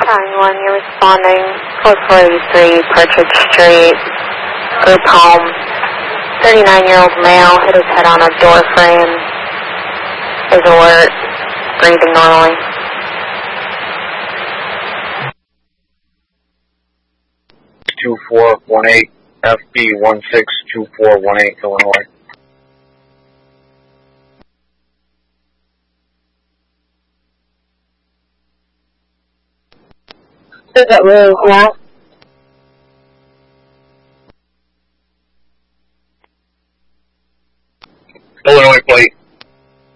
County 1, you're responding. 443 Partridge Street, group home. 39-year-old male hit his head on a door frame. Is alert, breathing normally. (2418) FB162418 Illinois. Does that move now?